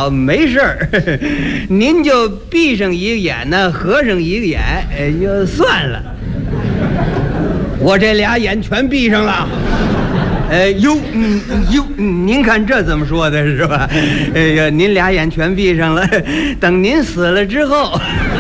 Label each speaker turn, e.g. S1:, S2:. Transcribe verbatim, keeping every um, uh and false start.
S1: 好，没事儿，您就闭上一个眼呢，合上一个眼，哎，就算了。我这俩眼全闭上了。呃，哟，嗯哟，您看这怎么说的是吧？哎呀，您俩眼全闭上了，等您死了之后。